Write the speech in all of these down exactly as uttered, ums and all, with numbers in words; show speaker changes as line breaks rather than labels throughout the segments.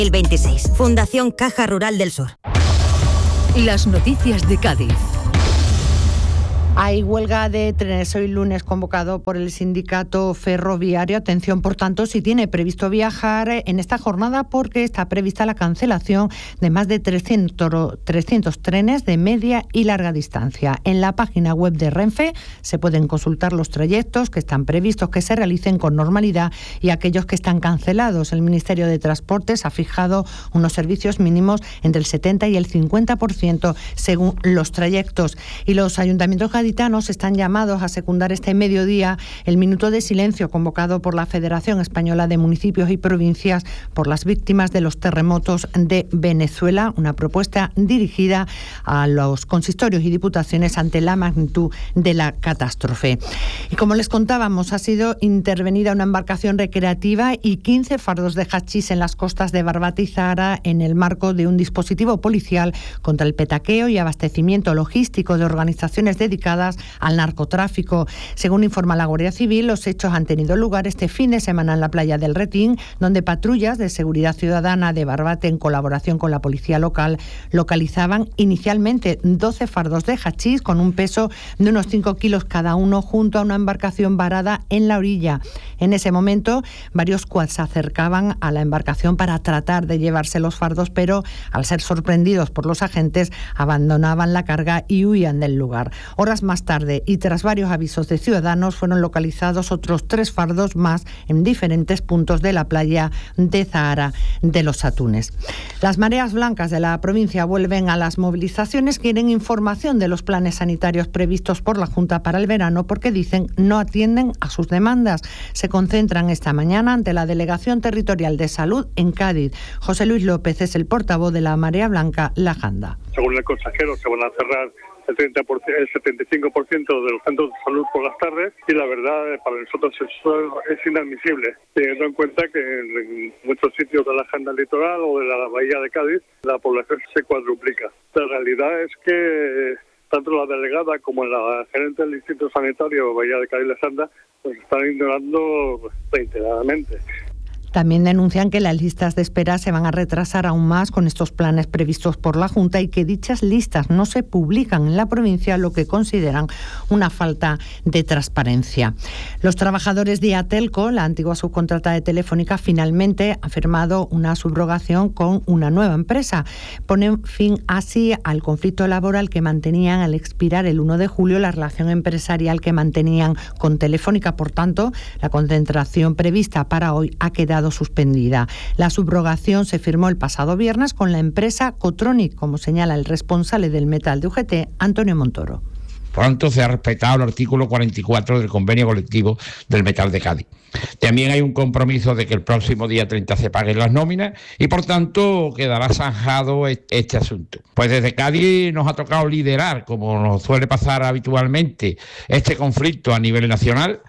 El veintiséis. Fundación Caja Rural del Sur.
Las noticias de Cádiz.
Hay huelga de trenes hoy lunes convocado por el sindicato ferroviario. Atención, por tanto, si tiene previsto viajar en esta jornada, porque está prevista la cancelación de más de trescientos, trescientos trenes de media y larga distancia. En la página web de Renfe se pueden consultar los trayectos que están previstos que se realicen con normalidad y aquellos que están cancelados. El Ministerio de Transportes ha fijado unos servicios mínimos entre el setenta y el cincuenta por ciento según los trayectos. Y los ayuntamientos gaditanos están llamados a secundar este mediodía el minuto de silencio convocado por la Federación Española de Municipios y Provincias por las víctimas de los terremotos de Venezuela, una propuesta dirigida a los consistorios y diputaciones ante la magnitud de la catástrofe. Y como les contábamos, ha sido intervenida una embarcación recreativa y quince fardos de hachís en las costas de Barbate y Zahara en el marco de un dispositivo policial contra el petaqueo y abastecimiento logístico de organizaciones dedicadas al narcotráfico. Según informa la Guardia Civil, los hechos han tenido lugar este fin de semana en la playa del Retín, donde patrullas de seguridad ciudadana de Barbate, en colaboración con la policía local, localizaban inicialmente doce fardos de hachís con un peso de unos cinco kilos cada uno junto a una embarcación varada en la orilla. En ese momento, varios quads se acercaban a la embarcación para tratar de llevarse los fardos, pero al ser sorprendidos por los agentes, abandonaban la carga y huían del lugar. Horas más tarde, y tras varios avisos de ciudadanos, fueron localizados otros tres fardos más en diferentes puntos de la playa de Zahara de los Atunes. Las mareas blancas de la provincia vuelven a las movilizaciones. Quieren información de los planes sanitarios previstos por la Junta para el verano porque dicen no atienden a sus demandas. Se concentran esta mañana ante la Delegación Territorial de Salud en Cádiz. José Luis López es el portavoz de la marea blanca La Janda.
Según el consejero, se van a cerrar el, treinta por ciento, el setenta y cinco por ciento de los centros de salud por las tardes y la verdad para nosotros eso es inadmisible, teniendo en cuenta que en muchos sitios de la Janda Litoral o de la Bahía de Cádiz la población se cuadruplica. La realidad es que tanto la delegada como la gerente del Distrito Sanitario Bahía de Cádiz La Janda pues están ignorando reiteradamente.
También denuncian que las listas de espera se van a retrasar aún más con estos planes previstos por la Junta y que dichas listas no se publican en la provincia, lo que consideran una falta de transparencia. Los trabajadores de Atelco, la antigua subcontrata de Telefónica, finalmente ha firmado una subrogación con una nueva empresa. Ponen fin así al conflicto laboral que mantenían al expirar el uno de julio la relación empresarial que mantenían con Telefónica. Por tanto, la concentración prevista para hoy ha quedado suspendida. La subrogación se firmó el pasado viernes con la empresa Cotronic, como señala el responsable del metal de U G T, Antonio Montoro.
Por tanto, se ha respetado el artículo cuarenta y cuatro del convenio colectivo del metal de Cádiz. También hay un compromiso de que el próximo día treinta se paguen las nóminas y, por tanto, quedará zanjado este asunto. Pues desde Cádiz nos ha tocado liderar, como nos suele pasar habitualmente, este conflicto a nivel nacional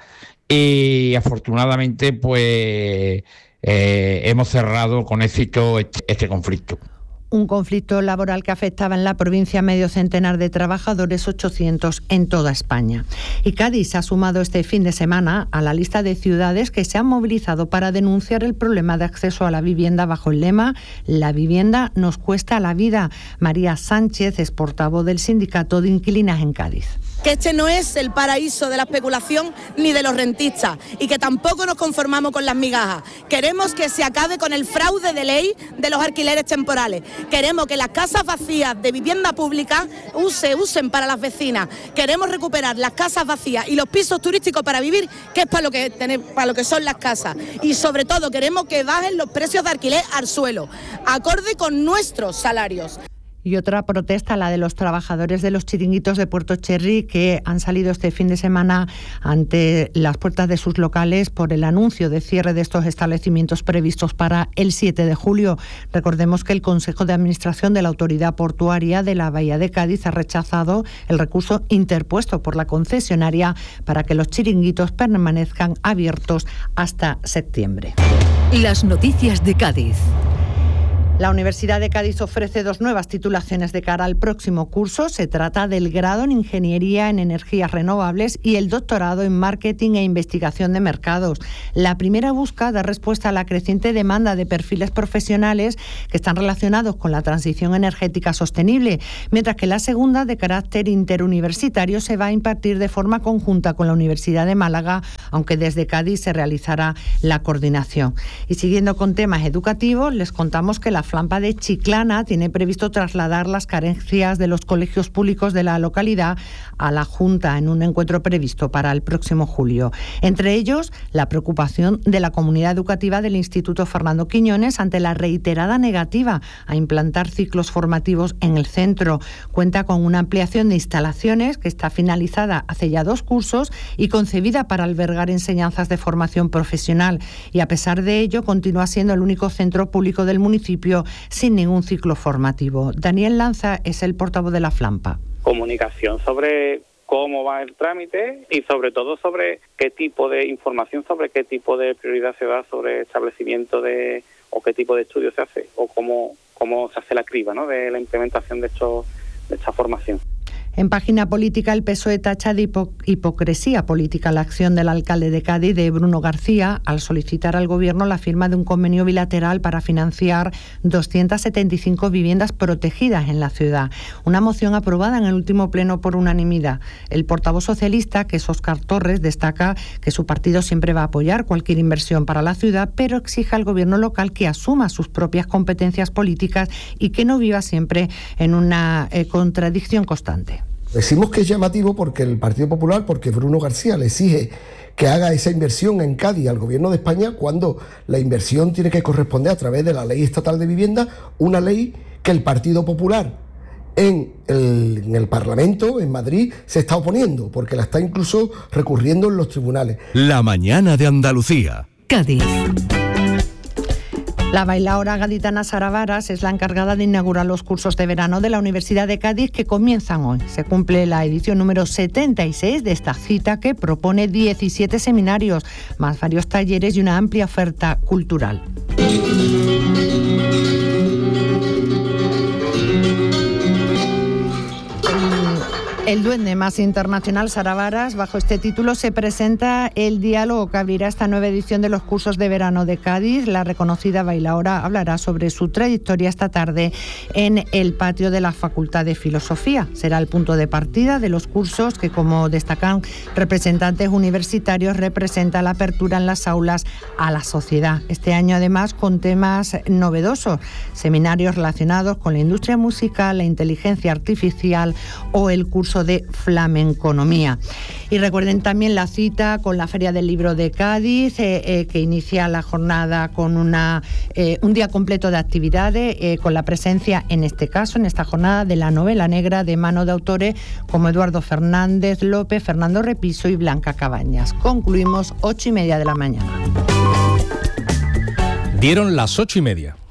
y, afortunadamente, pues eh, hemos cerrado con éxito este, este conflicto.
Un conflicto laboral que afectaba en la provincia a medio centenar de trabajadores, ochocientos en toda España. Y Cádiz se ha sumado este fin de semana a la lista de ciudades que se han movilizado para denunciar el problema de acceso a la vivienda bajo el lema «La vivienda nos cuesta la vida». María Sánchez es portavoz del Sindicato de Inquilinas en Cádiz.
Que este no es el paraíso de la especulación ni de los rentistas y que tampoco nos conformamos con las migajas. Queremos que se acabe con el fraude de ley de los alquileres temporales. Queremos que las casas vacías de vivienda pública se usen para las vecinas. Queremos recuperar las casas vacías y los pisos turísticos para vivir, que es para lo que, para lo que son las casas. Y sobre todo queremos que bajen los precios de alquiler al suelo, acorde con nuestros salarios.
Y otra protesta, la de los trabajadores de los chiringuitos de Puerto Cherry, que han salido este fin de semana ante las puertas de sus locales por el anuncio de cierre de estos establecimientos previstos para el siete de julio. Recordemos que el Consejo de Administración de la Autoridad Portuaria de la Bahía de Cádiz ha rechazado el recurso interpuesto por la concesionaria para que los chiringuitos permanezcan abiertos hasta septiembre.
Las noticias de Cádiz.
La Universidad de Cádiz ofrece dos nuevas titulaciones de cara al próximo curso. Se trata del grado en Ingeniería en Energías Renovables y el doctorado en Marketing e Investigación de Mercados. La primera busca dar respuesta a la creciente demanda de perfiles profesionales que están relacionados con la transición energética sostenible, mientras que la segunda, de carácter interuniversitario, se va a impartir de forma conjunta con la Universidad de Málaga, aunque desde Cádiz se realizará la coordinación. Y siguiendo con temas educativos, les contamos que la Flampa de Chiclana tiene previsto trasladar las carencias de los colegios públicos de la localidad a la Junta en un encuentro previsto para el próximo julio. Entre ellos, la preocupación de la comunidad educativa del Instituto Fernando Quiñones ante la reiterada negativa a implantar ciclos formativos en el centro. Cuenta con una ampliación de instalaciones que está finalizada hace ya dos cursos y concebida para albergar enseñanzas de formación profesional. Y a pesar de ello, continúa siendo el único centro público del municipio sin ningún ciclo formativo. Daniel Lanza es el portavoz de la Flampa.
Comunicación sobre cómo va el trámite y sobre todo sobre qué tipo de información, sobre qué tipo de prioridad se da sobre establecimiento de o qué tipo de estudio se hace o cómo, cómo se hace la criba, ¿no?, de la implementación de, estos, de esta formación.
En página política, el P S O E tacha de hipo- hipocresía política la acción del alcalde de Cádiz, de Bruno García, al solicitar al Gobierno la firma de un convenio bilateral para financiar doscientas setenta y cinco viviendas protegidas en la ciudad. Una moción aprobada en el último pleno por unanimidad. El portavoz socialista, que es Óscar Torres, destaca que su partido siempre va a apoyar cualquier inversión para la ciudad, pero exige al Gobierno local que asuma sus propias competencias políticas y que no viva siempre en una eh, contradicción constante.
Decimos que es llamativo porque el Partido Popular, porque Bruno García le exige que haga esa inversión en Cádiz al Gobierno de España cuando la inversión tiene que corresponder a través de la Ley Estatal de Vivienda, una ley que el Partido Popular en el, en el Parlamento, en Madrid, se está oponiendo, porque la está incluso recurriendo en los tribunales.
La mañana de Andalucía.
Cádiz.
La bailaora gaditana Sara Varas es la encargada de inaugurar los cursos de verano de la Universidad de Cádiz que comienzan hoy. Se cumple la edición número setenta y seis de esta cita que propone diecisiete seminarios, más varios talleres y una amplia oferta cultural. El duende más internacional, Sara Varas, bajo este título se presenta el diálogo que abrirá esta nueva edición de los cursos de verano de Cádiz. La reconocida bailaora hablará sobre su trayectoria esta tarde en el patio de la Facultad de Filosofía. Será el punto de partida de los cursos que, como destacan representantes universitarios, representa la apertura en las aulas a la sociedad. Este año, además, con temas novedosos, seminarios relacionados con la industria musical, la inteligencia artificial o el curso de flamenconomía. Y recuerden también la cita con la Feria del Libro de Cádiz, eh, eh, que inicia la jornada con una eh, un día completo de actividades, eh, con la presencia, en este caso, en esta jornada, de la novela negra de mano de autores como Eduardo Fernández López, Fernando Repiso y Blanca Cabañas. Concluimos ocho y media de la mañana.
Dieron las ocho y media.